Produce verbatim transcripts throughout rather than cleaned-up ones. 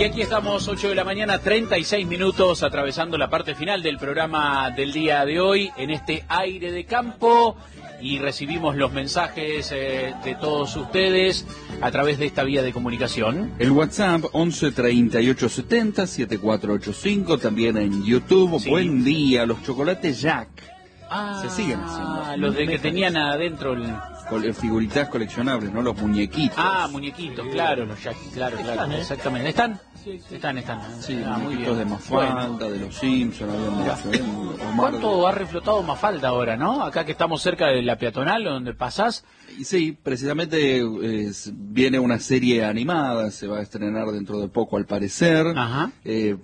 Y aquí estamos, ocho de la mañana, treinta y seis minutos, atravesando la parte final del programa del día de hoy, en este aire de campo, y recibimos los mensajes eh, de todos ustedes a través de esta vía de comunicación. El WhatsApp once treinta y ocho setenta setenta y cuatro ochenta y cinco, también en YouTube. Sí. Buen día, los chocolates Jack. Ah, se siguen haciendo. Los de que tenían adentro el... figuritas coleccionables, ¿no? Los muñequitos. Ah, muñequitos, claro, los Jack, claro, claro, están, ¿eh? Exactamente. ¿Están? Sí, sí. Están, están. Sí, ah, muñequitos de Mafalda, bueno. De los Simpsons, habían mucho, ¿eh? ¿Cuánto de... ha reflotado Mafalda ahora, no? Acá que estamos cerca de la peatonal, donde pasás. Sí, precisamente eh, viene una serie animada, se va a estrenar dentro de poco al parecer. Ajá. Eh,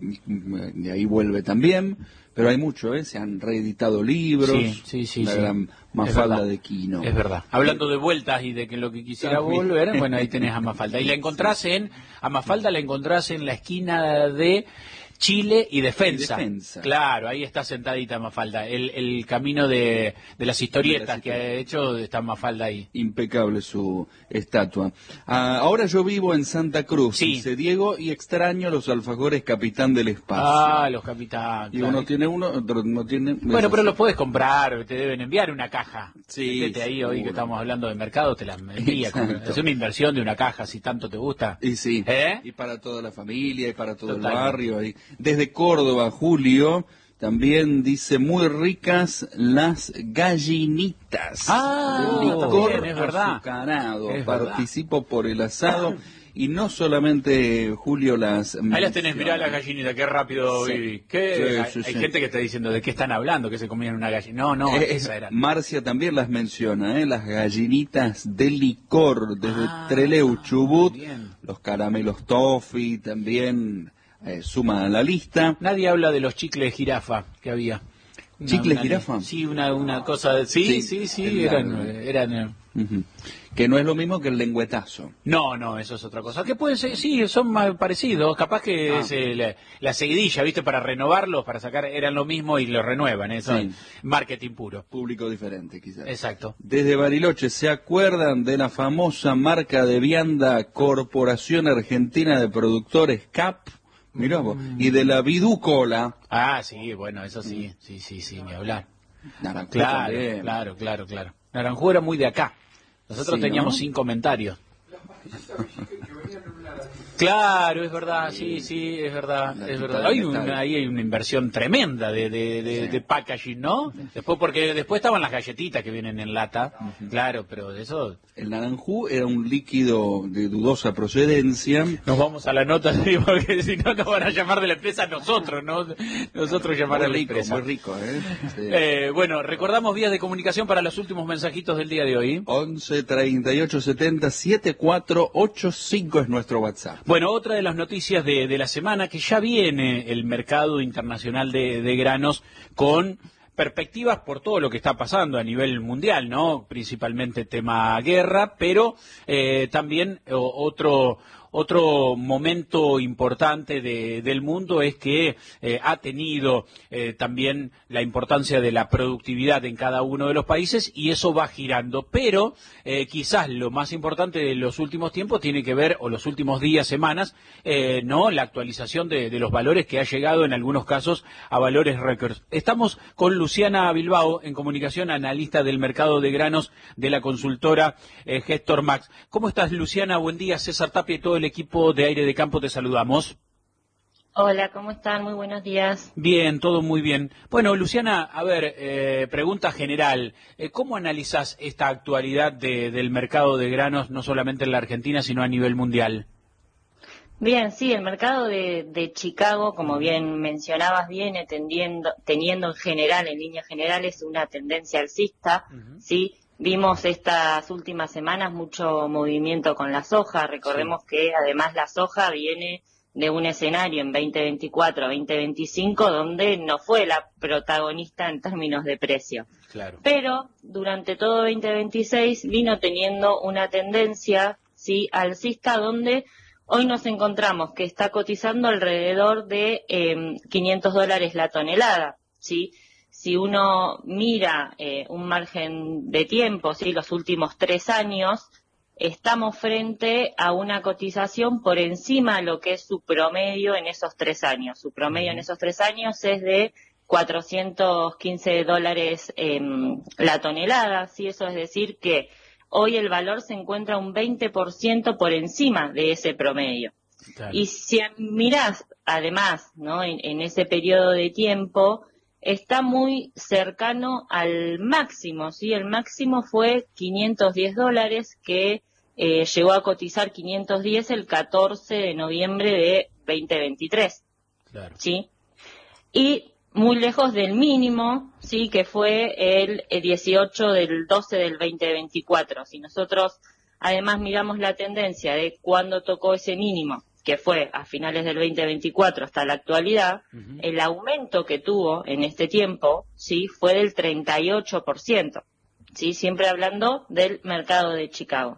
y ahí vuelve también. Pero hay mucho, ¿eh? Se han reeditado libros. Sí, sí, sí. La sí. gran Mafalda de Quino. Es verdad. Hablando de vueltas y de que lo que quisiera también volver, bueno, ahí tenés a Mafalda. Y la encontrás en, a Mafalda la encontrás en la esquina de Chile y Defensa. Y Defensa. Claro, ahí está sentadita Mafalda. El, el camino de, de las historietas de las que ha hecho, está Mafalda ahí. Impecable su estatua. Ah, ahora yo vivo en Santa Cruz, sí. Dice Diego, y extraño los alfajores Capitán del Espacio. Ah, los Capitán. Y claro. Uno tiene uno, otro no tiene... Bueno, pero los podés comprar, te deben enviar una caja. Sí, Métete ahí seguro. Hoy que estamos hablando de mercado, te la envía. Es una inversión de una caja, si tanto te gusta. Y sí, ¿Eh? Y para toda la familia, y para todo Totalmente. El barrio. Y desde Córdoba, Julio, también dice, muy ricas las gallinitas. Ah, de licor bien, es verdad. azucarado. Es Participo verdad. Por el asado. Y no solamente, Julio, las... Ahí las tenés, mirá las gallinitas, qué rápido, sí. Vivi. ¿Qué? Sí, hay sí, hay sí. gente que está diciendo, ¿de qué están hablando? Que se comían una gallina. No, no, eh, esa era. Marcia también las menciona, ¿eh? Las gallinitas de licor, desde ah, Trelew, Chubut. Bien. Los caramelos toffee también eh, suman a la lista. Nadie habla de los chicles de jirafa que había. ¿Chicles una, jirafa? Sí, una, una cosa... De, sí, sí, sí, sí eran... eran uh-huh. Que no es lo mismo que el lengüetazo. No, no, eso es otra cosa. Que pueden ser, sí, son más parecidos. Capaz que ah. es eh, la, la seguidilla, ¿viste? Para renovarlos, para sacar, eran lo mismo y lo renuevan. Eso sí. Es marketing puro. Público diferente, quizás. Exacto. Desde Bariloche, ¿se acuerdan de la famosa marca de vianda Corporación Argentina de Productores C A P? Mirá vos. Mm. Y de la Viducola. Ah, sí, bueno, eso sí, sí, sí, sí, ni hablar. Naranjú claro, también. claro, claro, claro. Naranjú era muy de acá. Nosotros sí, teníamos ¿no? sin comentarios. Claro, es verdad, sí, sí, es verdad, es verdad. Hay una, ahí hay una inversión tremenda de, de, de, sí. de packaging, ¿no? Después, porque después estaban las galletitas que vienen en lata, uh-huh. claro, pero de eso... El naranjú era un líquido de dudosa procedencia. Nos vamos a la nota, ¿sí? Porque si no nos van a llamar de la empresa nosotros, ¿no? Nosotros llamar muy a la rico, empresa. Muy rico, ¿eh? Sí. eh bueno, recordamos vías de comunicación para los últimos mensajitos del día de hoy. once treinta y ocho setenta setenta y cuatro ochenta y cinco es nuestro WhatsApp. Bueno, otra de las noticias de, de la semana, que ya viene el mercado internacional de, de granos con perspectivas por todo lo que está pasando a nivel mundial, ¿no? Principalmente tema guerra, pero eh, también o, otro... Otro momento importante de, del mundo es que eh, ha tenido eh, también la importancia de la productividad en cada uno de los países y eso va girando. Pero eh, quizás lo más importante de los últimos tiempos tiene que ver, o los últimos días, semanas, eh, no la actualización de, de los valores que ha llegado en algunos casos a valores récords. Estamos con Luciana Bilbao en comunicación, analista del mercado de granos de la consultora eh, Gestor Max. ¿Cómo estás, Luciana? Buen día, César Tapia y todo el equipo de Aire de Campo te saludamos. Hola, ¿cómo están? Muy buenos días. Bien, todo muy bien. Bueno, Luciana, a ver, eh, pregunta general. Eh, ¿Cómo analizás esta actualidad de, del mercado de granos, no solamente en la Argentina, sino a nivel mundial? Bien, sí, el mercado de, de Chicago, como bien mencionabas, viene tendiendo, teniendo en general, en líneas generales, una tendencia alcista, uh-huh. ¿sí? Vimos estas últimas semanas mucho movimiento con la soja. Recordemos sí. que además la soja viene de un escenario en veinte veinticuatro a veinte veinticinco donde no fue la protagonista en términos de precio. Claro. Pero durante todo veinte veintiséis vino teniendo una tendencia sí alcista donde hoy nos encontramos que está cotizando alrededor de eh, quinientos dólares la tonelada, ¿sí? Si uno mira eh, un margen de tiempo, ¿sí? Los últimos tres años, estamos frente a una cotización por encima de lo que es su promedio en esos tres años. Su promedio en esos tres años es de cuatrocientos quince dólares eh, la tonelada, ¿sí? Eso es decir que hoy el valor se encuentra un veinte por ciento por encima de ese promedio. Claro. Y si mirás, además, ¿no? en, en ese periodo de tiempo, está muy cercano al máximo, ¿sí? El máximo fue quinientos diez dólares, que eh, llegó a cotizar quinientos diez el catorce de noviembre de veinte veintitrés, claro. ¿Sí? Y muy lejos del mínimo, sí, que fue el dieciocho del doce del veinte veinticuatro. Si nosotros además miramos la tendencia de cuándo tocó ese mínimo, que fue a finales del veinte veinticuatro hasta la actualidad, uh-huh. el aumento que tuvo en este tiempo, sí, fue del treinta y ocho por ciento, sí, siempre hablando del mercado de Chicago,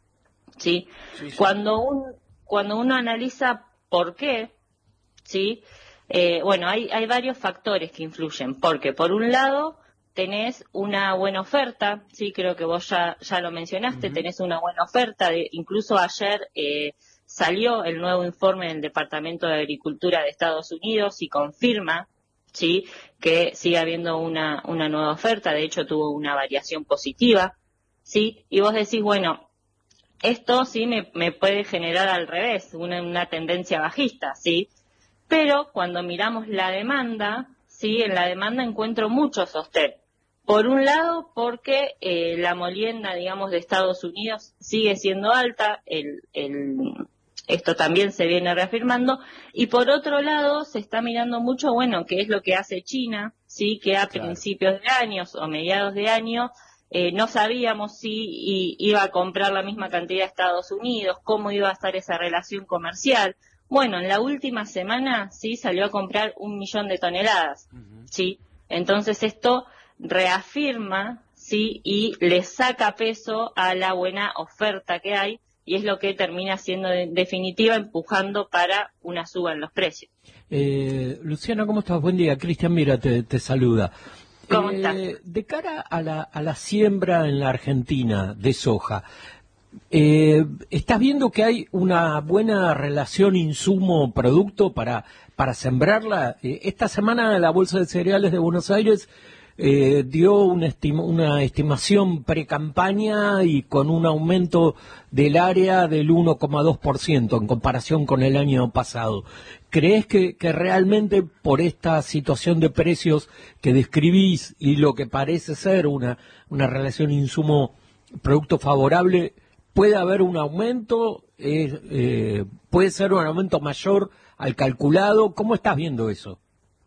sí. sí, sí. Cuando un, cuando uno analiza por qué, sí, eh, bueno, hay hay varios factores que influyen, porque por un lado tenés una buena oferta, sí, creo que vos ya ya lo mencionaste, uh-huh. tenés una buena oferta, de, incluso ayer eh, salió el nuevo informe del Departamento de Agricultura de Estados Unidos y confirma, sí, que sigue habiendo una una nueva oferta. De hecho tuvo una variación positiva, sí, y vos decís, bueno, esto sí me, me puede generar al revés, una, una tendencia bajista, sí, pero cuando miramos la demanda, sí, en la demanda encuentro mucho sostén. Por un lado, porque eh, la molienda, digamos, de Estados Unidos sigue siendo alta, el, el esto también se viene reafirmando, y por otro lado se está mirando mucho, bueno, qué es lo que hace China, sí, que a claro. principios de años o mediados de año eh, no sabíamos si y, iba a comprar la misma cantidad de Estados Unidos, cómo iba a estar esa relación comercial. Bueno, en la última semana sí salió a comprar un millón de toneladas, uh-huh. sí, entonces esto reafirma, sí, y le saca peso a la buena oferta que hay, y es lo que termina siendo en definitiva empujando para una suba en los precios. Eh, Luciana, ¿cómo estás? Buen día. Cristian Mira te, te saluda. ¿Cómo eh, estás? De cara a la, a la siembra en la Argentina de soja, eh, ¿estás viendo que hay una buena relación insumo-producto para, para sembrarla? Eh, esta semana la Bolsa de Cereales de Buenos Aires Eh, dio una, estima, una estimación pre-campaña y con un aumento del área del uno coma dos por ciento en comparación con el año pasado. ¿Crees que, que realmente por esta situación de precios que describís y lo que parece ser una, una relación insumo-producto favorable, puede haber un aumento? Eh, eh, ¿Puede ser un aumento mayor al calculado? ¿Cómo estás viendo eso?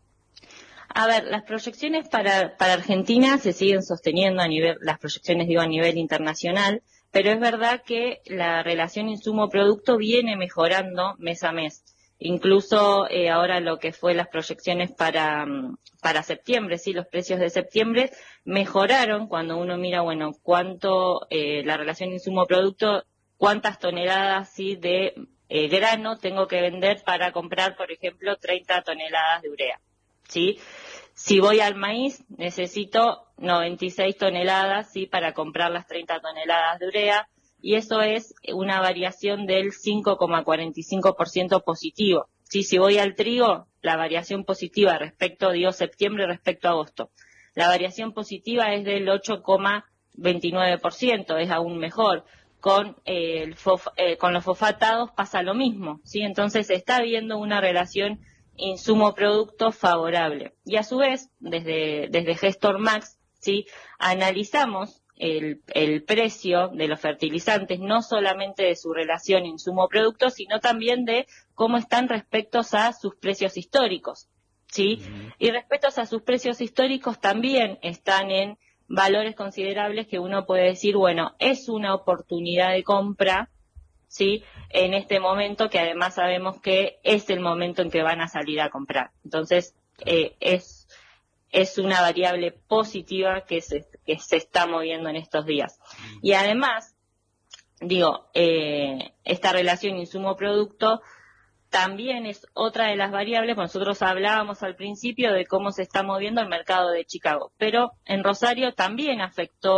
A ver, las proyecciones para, para Argentina se siguen sosteniendo a nivel, las proyecciones digo a nivel internacional, pero es verdad que la relación insumo-producto viene mejorando mes a mes. Incluso eh, ahora lo que fue las proyecciones para, para septiembre, sí, los precios de septiembre mejoraron cuando uno mira, bueno, cuánto eh, la relación insumo-producto, cuántas toneladas sí de eh, grano tengo que vender para comprar, por ejemplo, treinta toneladas de urea. ¿Sí? Si voy al maíz, necesito noventa y seis toneladas, ¿sí? Para comprar las treinta toneladas de urea, y eso es una variación del cinco coma cuarenta y cinco por ciento positivo. ¿Sí? Si voy al trigo, la variación positiva respecto, digo, septiembre respecto a agosto, la variación positiva es del ocho coma veintinueve por ciento, es aún mejor. Con, eh, el fof, eh, con los fosfatados pasa lo mismo, ¿sí? Entonces está habiendo una relación insumo-producto favorable. Y a su vez, desde, desde Gestor Max, ¿sí? Analizamos el, el precio de los fertilizantes, no solamente de su relación insumo-producto, sino también de cómo están respecto a sus precios históricos, ¿sí? Uh-huh. Y respecto a sus precios históricos también están en valores considerables que uno puede decir, bueno, es una oportunidad de compra, ¿sí? En este momento, que además sabemos que es el momento en que van a salir a comprar. Entonces, eh, es es una variable positiva que se, que se está moviendo en estos días. Y además, digo, eh, esta relación insumo-producto también es otra de las variables, pues nosotros hablábamos al principio de cómo se está moviendo el mercado de Chicago, pero en Rosario también afectó,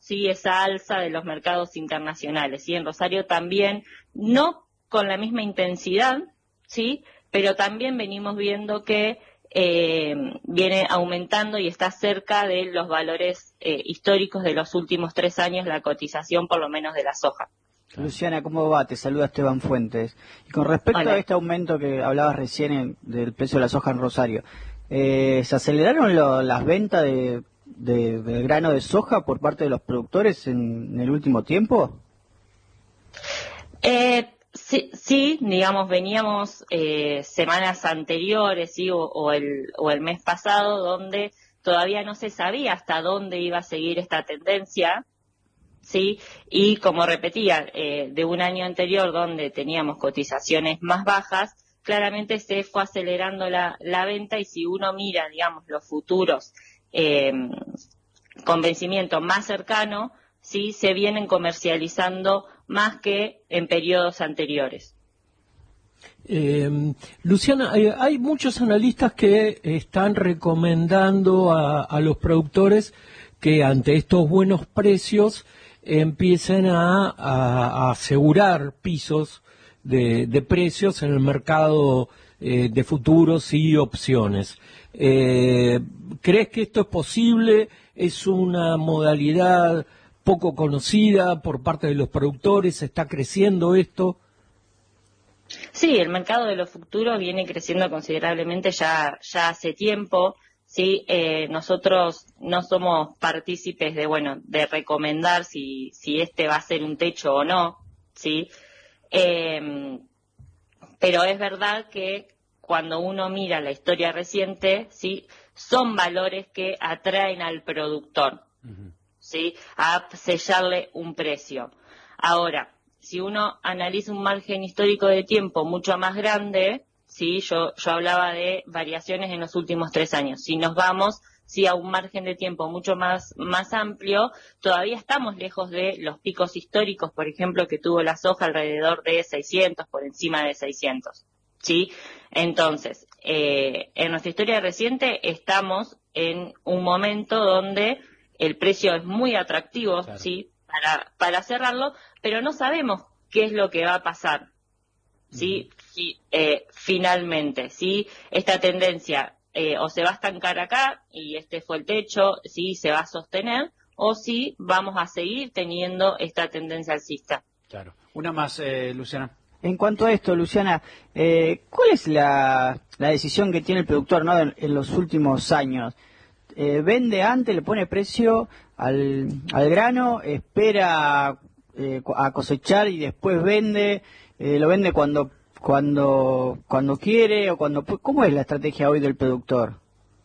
sí, esa alza de los mercados internacionales. Y en Rosario también, no con la misma intensidad, sí, pero también venimos viendo que eh, viene aumentando y está cerca de los valores eh, históricos de los últimos tres años, la cotización por lo menos de la soja. Luciana, ¿cómo va? Te saluda Esteban Fuentes. Y con respecto Hola. a este aumento que hablabas recién en- del precio de la soja en Rosario, eh, ¿se aceleraron lo- las ventas de, de- del grano de soja por parte de los productores en, en el último tiempo? Eh, sí, sí, digamos, veníamos eh, semanas anteriores, sí, o, o el, o el mes pasado, donde todavía no se sabía hasta dónde iba a seguir esta tendencia, sí, y como repetía, eh, de un año anterior donde teníamos cotizaciones más bajas, claramente se fue acelerando la, la venta, y si uno mira, digamos, los futuros eh, con vencimiento más cercano, sí, se vienen comercializando más que en periodos anteriores. Eh, Luciana, eh, hay muchos analistas que están recomendando a, a los productores que ante estos buenos precios empiecen a, a- a asegurar pisos de, de precios en el mercado eh, de futuros y opciones. Eh, ¿Crees que esto es posible? ¿Es una modalidad poco conocida por parte de los productores? ¿Está creciendo esto? Sí, el mercado de los futuros viene creciendo considerablemente ya, ya hace tiempo. Sí, eh, nosotros no somos partícipes de, bueno, de recomendar si, si este va a ser un techo o no, sí. Eh, pero es verdad que cuando uno mira la historia reciente, sí, son valores que atraen al productor, sí, a sellarle un precio. Ahora, si uno analiza un margen histórico de tiempo mucho más grande, sí, yo, yo hablaba de variaciones en los últimos tres años. Si nos vamos, sí, a un margen de tiempo mucho más, más amplio, todavía estamos lejos de los picos históricos, por ejemplo, que tuvo la soja alrededor de seiscientos, por encima de seiscientos, sí. Entonces, eh, en nuestra historia reciente estamos en un momento donde el precio es muy atractivo, Claro. sí, para, para cerrarlo, pero no sabemos qué es lo que va a pasar, sí, sí, eh, finalmente, sí, esta tendencia eh, o se va a estancar acá y este fue el techo, sí, se va a sostener, o si vamos a seguir teniendo esta tendencia alcista. Claro. Una más, eh, Luciana. En cuanto a esto, Luciana, eh, ¿cuál es la, la decisión que tiene el productor, ¿no? en, en los últimos años? Eh, ¿Vende antes, le pone precio al, al grano, espera eh, a cosechar y después vende? Eh, ¿Lo vende cuando, cuando, cuando quiere o cuando pu- ¿Cómo es la estrategia hoy del productor?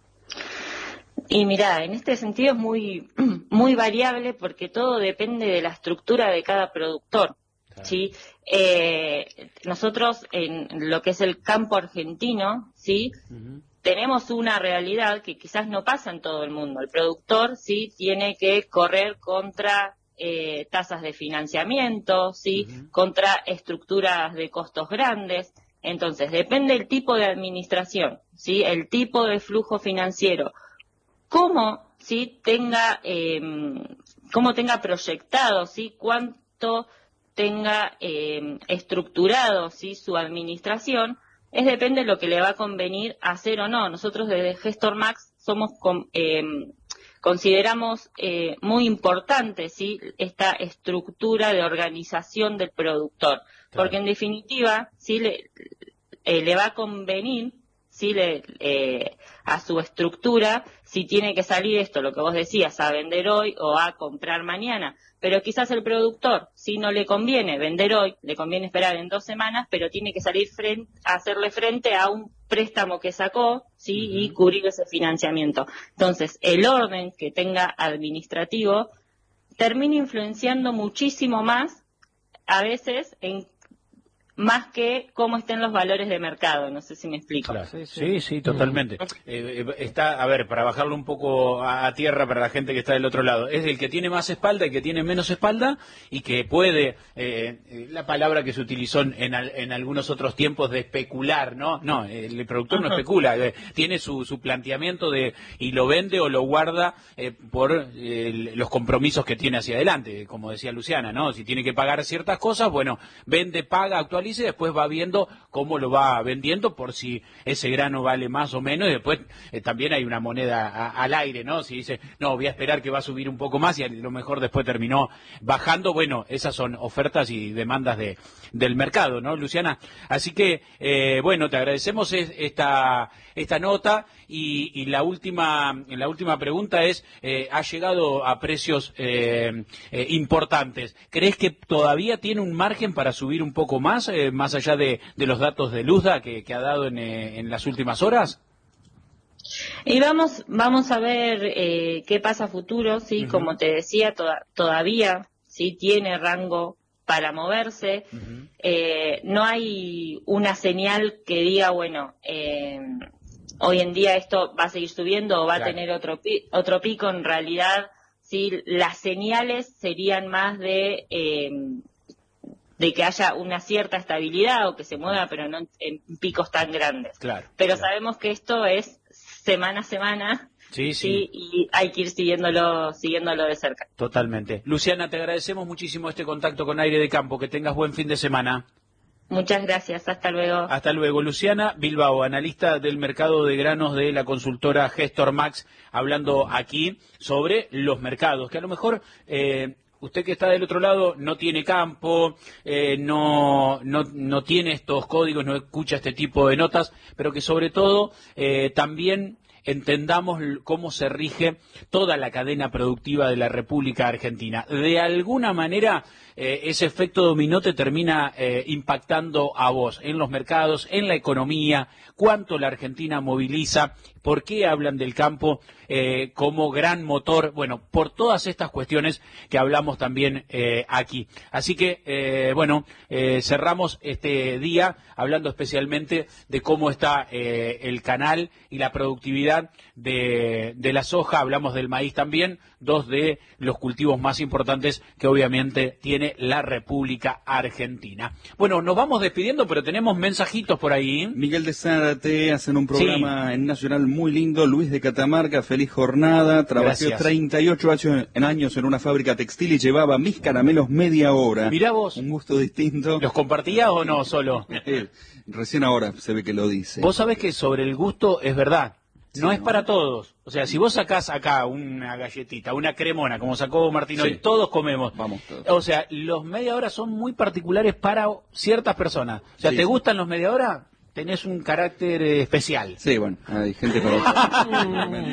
Y mirá, en este sentido es muy, muy variable porque todo depende de la estructura de cada productor. Claro. ¿Sí? Eh, nosotros en lo que es el campo argentino, ¿sí? Ujú. Tenemos una realidad que quizás no pasa en todo el mundo. El productor sí tiene que correr contra eh, tasas de financiamiento, sí, Ujú. contra estructuras de costos grandes. Entonces, depende del tipo de administración, sí, el tipo de flujo financiero, cómo sí tenga eh, cómo tenga proyectado, sí, cuánto tenga eh, estructurado, sí, su administración. Es depende de lo que le va a convenir hacer o no. Nosotros desde Gestor Max somos con, eh, consideramos eh, muy importante, sí, esta estructura de organización del productor, Claro. porque en definitiva sí le, eh, le va a convenir, sí, le, eh, a su estructura, si tiene que salir esto, lo que vos decías, a vender hoy o a comprar mañana. Pero quizás el productor, si no le conviene vender hoy, le conviene esperar en dos semanas, pero tiene que salir frente, a hacerle frente a un préstamo que sacó, sí, Ujú. y cubrir ese financiamiento. Entonces, el orden que tenga administrativo termina influenciando muchísimo más, a veces, en más que cómo estén los valores de mercado. No sé si me explico. Claro. Sí, sí, sí, sí, totalmente. Eh, está, a ver, para bajarlo un poco a, a tierra para la gente que está del otro lado, es el que tiene más espalda, el que tiene menos espalda y que puede, eh, la palabra que se utilizó en, al, en algunos otros tiempos de especular, ¿no? No, el productor no especula, eh, tiene su, su planteamiento de y lo vende o lo guarda eh, por eh, los compromisos que tiene hacia adelante, como decía Luciana, ¿no? Si tiene que pagar ciertas cosas, bueno, vende, paga, actualiza y después va viendo cómo lo va vendiendo por si ese grano vale más o menos y después eh, también hay una moneda a, al aire, ¿no? Si dice, no, voy a esperar que va a subir un poco más y a lo mejor después terminó bajando, bueno, esas son ofertas y demandas de del mercado, ¿no, Luciana? Así que, eh, bueno, te agradecemos esta esta nota y, y la última la última pregunta es, eh, ha llegado a precios eh, eh, importantes. ¿Crees que todavía tiene un margen para subir un poco más, eh, más allá de, de los datos de Luzda que, que ha dado en, eh, en las últimas horas? Y vamos vamos a ver eh, qué pasa a futuro, sí, uh-huh. Como te decía, toda, todavía sí tiene rango para moverse. Uh-huh. Eh, no hay una señal que diga, bueno, eh, hoy en día esto va a seguir subiendo o va claro. a tener otro pi- otro pico. En realidad, sí, las señales serían más de eh, de que haya una cierta estabilidad o que se mueva, pero no en, en picos tan grandes. Claro, pero claro. Sabemos que esto es semana a semana. Sí, sí, sí, y hay que ir siguiéndolo, siguiéndolo de cerca. Totalmente. Luciana, te agradecemos muchísimo este contacto con Aire de Campo. Que tengas buen fin de semana. Muchas gracias. Hasta luego. Hasta luego. Luciana Bilbao, analista del mercado de granos de la consultora Gestor Max, hablando aquí sobre los mercados, que a lo mejor... Eh, usted que está del otro lado no tiene campo, eh, no, no, no tiene estos códigos, no escucha este tipo de notas, pero que sobre todo eh, también entendamos cómo se rige toda la cadena productiva de la República Argentina. De alguna manera, eh, ese efecto dominó te termina eh, impactando a vos, en los mercados, en la economía, cuánto la Argentina moviliza, por qué hablan del campo eh, como gran motor, bueno, por todas estas cuestiones que hablamos también eh, aquí. Así que, eh, bueno, eh, cerramos este día hablando especialmente de cómo está eh, el canal y la productividad de, de la soja, hablamos del maíz también, dos de los cultivos más importantes que obviamente tiene la República Argentina. Bueno, nos vamos despidiendo, pero tenemos mensajitos por ahí. Miguel de Zárate hacen un programa sí. en Nacional muy lindo. Luis de Catamarca, feliz jornada. Trabajé treinta y ocho años en una fábrica textil y llevaba mis caramelos media hora. Mirá vos. Un gusto distinto. ¿Los compartías o no solo? Recién ahora se ve que lo dice. Vos sabés que sobre el gusto es verdad. No sí, es no. para todos. O sea, si vos sacás acá una galletita, una cremona, como sacó Martino, sí. y todos comemos. Vamos todos. O sea, los media hora son muy particulares para ciertas personas. O sea, sí, ¿te sí. gustan los media hora? Tenés un carácter eh, especial. Sí, bueno, hay gente para...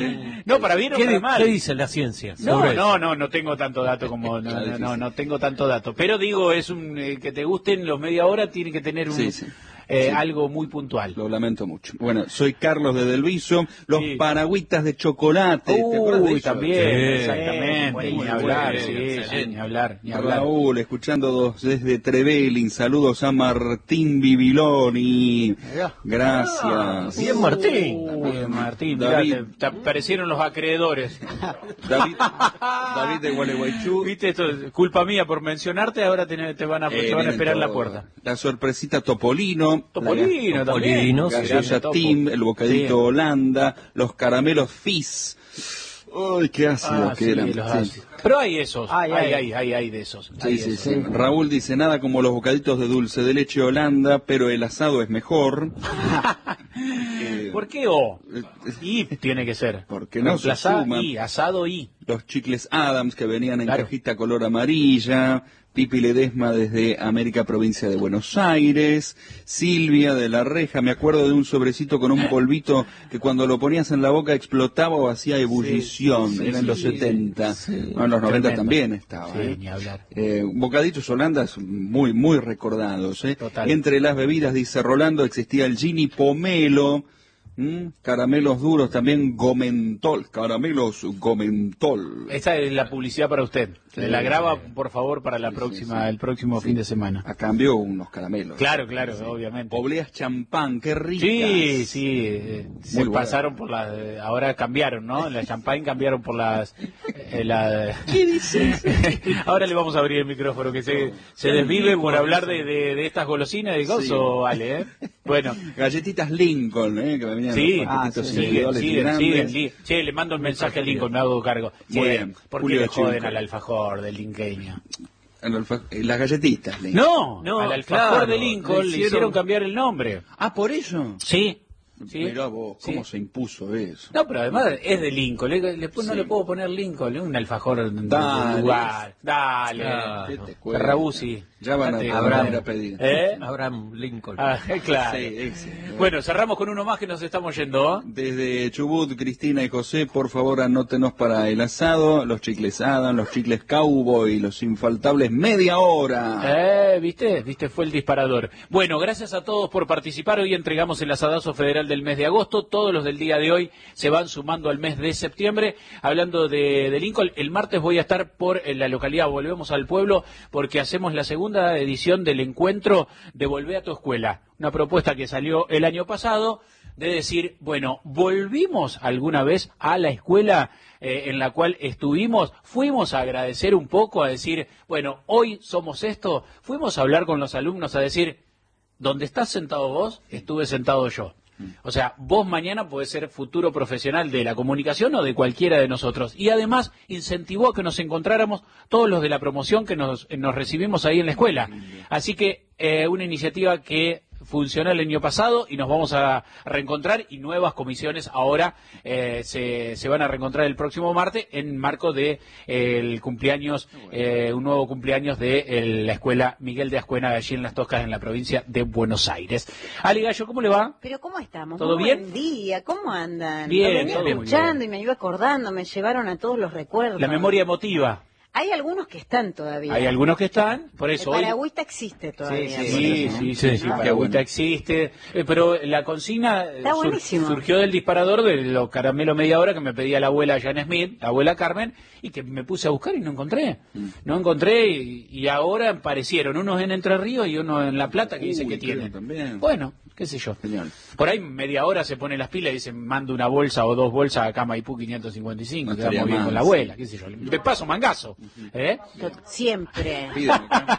No, para bien o para mal. ¿Qué dice la ciencia? No, no, no, no tengo tanto dato como... No, no, no, no tengo tanto dato. Pero digo, es un eh, que te gusten los media hora, tiene que tener un... Sí, sí. Eh, sí. algo muy puntual. Lo lamento mucho. Bueno, soy Carlos de Delviso, los sí. paragüitas de chocolate. ¿Te acuerdas de Uy, eso? también, Sí. exactamente. Muy, ni muy hablar, bueno, sí, excelente. sí, ni hablar, ni hablar. Raúl, escuchando desde Trevelin, saludos a Martín Bibiloni. Gracias. Ah, bien, Martín. Uy, Martín, David. mirá, te, te aparecieron los acreedores. David, David de Gualeguaychú. Viste, esto es culpa mía por mencionarte, ahora te, te van a, Eh, te van a esperar en la todo. puerta. La sorpresita Topolino. Topolino, la, también. Topolino, la sí. gaseosa Topo. Tim, el bocadito Sí. Holanda, los caramelos Fizz. Uy, qué ácidos Ah, que sí, eran. los Sí. ácidos. Pero hay esos, Ay, hay, ay. hay, hay, hay de esos. Sí, hay sí, esos. sí. Raúl dice, nada como los bocaditos de dulce de leche Holanda, pero el asado es mejor. Eh, ¿Por qué O? eh, Y tiene que ser. Porque no se Reemplazá suma. y, asado y. Los chicles Adams que venían en Claro. cajita color amarilla. Pipi Ledesma desde América, provincia de Buenos Aires. Silvia de La Reja, me acuerdo de un sobrecito con un polvito que cuando lo ponías en la boca explotaba o hacía ebullición. Sí, sí, Era en sí, los sí, setenta. sí. No, en los noventa Tremendo. también estaba. Sí, ¿eh? ni hablar. Eh, bocaditos holandas muy, muy recordados. ¿eh? Total. Entre las bebidas, dice Rolando, existía el Gini Pomelo. ¿Mm? Caramelos duros también, Gomentol, caramelos Gomentol. Esta es la publicidad para usted. Sí, la graba, sí. por favor, para la Sí, próxima, sí, sí. el próximo Sí. fin de semana. A cambio, unos caramelos. Claro, claro, obviamente. Obleas champán, qué ricas. Sí, sí, eh, se Muy pasaron bueno. por las, eh, ahora cambiaron, ¿no? La champagne cambiaron por las, eh, la, ¿Qué dices? ahora le vamos a abrir el micrófono, que se, se desvive por hablar de, de, de estas golosinas de gozo, Sí. Ale, ¿eh? Bueno, Galletitas Lincoln, ¿eh? Que me venían sí, en los paquetitos ah, sí. siguen, individuales siguen, grandes. siguen, li- Che, le mando un mensaje a Lincoln, me hago cargo. Muy Che, bien. ¿por qué Julio le joden Chico. al alfajor del linqueño? En alfa- en las galletitas, Lincoln. No, No, al alfajor claro, de Lincoln le le hicieron- hicieron cambiar el nombre. Ah, ¿por eso? Sí. Sí. Mirá vos, ¿cómo Sí. se impuso eso? No, pero además es de Lincoln. Le, le- no Sí. le puedo poner Lincoln, es un alfajor de Dale. lugar. Dale. Claro. ¿Qué te cuento? Rabusi. Ya van a, Date, van a Abraham. ir a pedir. ¿Eh? Abraham Lincoln. Ah, claro. Sí, ese. Bueno, cerramos con uno más que nos estamos yendo. Desde Chubut, Cristina y José, por favor anótenos para el asado, los chicles Adam, los chicles Cowboy, los infaltables media hora. Eh, ¿viste? ¿Viste? Fue el disparador. Bueno, gracias a todos por participar. Hoy entregamos el asadazo federal del mes de agosto. Todos los del día de hoy se van sumando al mes de septiembre. Hablando de, de Lincoln, el martes voy a estar por en la localidad Volvemos al Pueblo porque hacemos la segunda edición del encuentro de Volvé a tu Escuela. Una propuesta que salió el año pasado de decir, bueno, ¿volvimos alguna vez a la escuela eh, en la cual estuvimos? ¿Fuimos a agradecer un poco, a decir, bueno, hoy somos esto? ¿Fuimos a hablar con los alumnos a decir, donde estás sentado vos, estuve sentado yo? O sea, vos mañana podés ser futuro profesional de la comunicación o de cualquiera de nosotros. Y además incentivó a que nos encontráramos todos los de la promoción que nos, nos recibimos ahí en la escuela. Así que eh, una iniciativa que funcionó el año pasado y nos vamos a reencontrar y nuevas comisiones ahora eh, se, se van a reencontrar el próximo martes en marco de eh, el cumpleaños, eh, un nuevo cumpleaños de eh, la escuela Miguel de Ascuena allí en Las Toscas en la provincia de Buenos Aires. Ali Gallo, ¿cómo le va? Pero ¿cómo estamos? ¿Todo Muy bien? Buen día, ¿cómo andan? Bien, Lo venía todo muy escuchando bien. y me iba acordando, me llevaron a todos los recuerdos. La memoria emotiva. Hay algunos que están todavía. Hay algunos que están, por eso El hoy... paragüita existe todavía. Sí, por Sí, eso. sí, sí, Sí, sí, ¿no? Paragüita existe, eh, pero la consigna eh, Está sur- buenísimo. surgió del disparador de los caramelos media hora que me pedía la abuela Jan Smith, la abuela Carmen, y que me puse a buscar y no encontré. No encontré y, y ahora aparecieron unos en Entre Ríos y uno en La Plata que dice Uy, que creo tienen. también. Bueno, qué sé yo. Genial. Por ahí media hora se pone las pilas y dicen, mando una bolsa o dos bolsas a Maipú quinientos cincuenta y cinco, No quedamos estaría bien mal, con la sí. abuela, qué sé yo. De paso, mangazo. ¿Eh? Siempre. Piden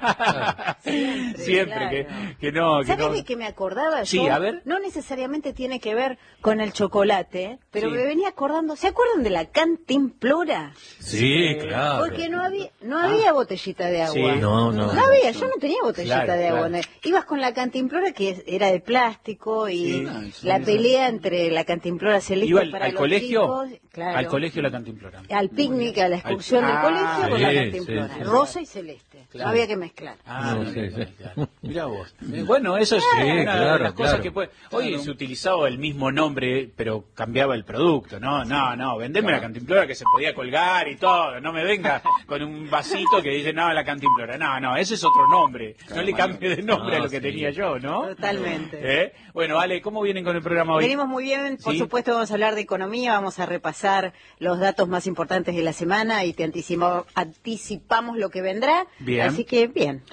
acá. Siempre, claro. que, que no... Que ¿Sabes no... de qué me acordaba yo? Sí, a ver. No necesariamente tiene que ver con el chocolate, pero Sí. me venía acordando. ¿Se acuerdan de la cantimplora? Sí, claro. Porque no había no había botellita de agua. Sí. No, no. No había, yo no tenía botellita Claro, de agua. claro. Ibas con la cantimplora que era de plástico y Sí. Ay, sí, la sí. pelea entre la cantimplora celeste Iba al, para al los colegio, chicos, claro, al colegio la cantimplora. al picnic, a la excursión Al- del colegio Ah, con sí, la cantimplora, sí, sí. rosa y celeste. Claro. No había que mezclar. Ah, No, no, sí, sí. claro. Mirá vos. Eh, Bueno, eso es Sí, una de claro, las cosas claro. que puede... Hoy se utilizaba el mismo nombre, pero cambiaba el producto, ¿no? No, no, vendeme la cantimplora que se podía colgar y todo. No me venga con un vasito que dice, no, la cantimplora. No, no, ese es otro nombre. No le cambie de nombre a No, lo que sí. tenía yo, ¿no? Totalmente. ¿Eh? Bueno, Ale, ¿cómo vienen con el programa hoy? Venimos muy bien, por Sí. supuesto vamos a hablar de economía, vamos a repasar los datos más importantes de la semana y te anticipo- anticipamos lo que vendrá. Bien. Así que bien.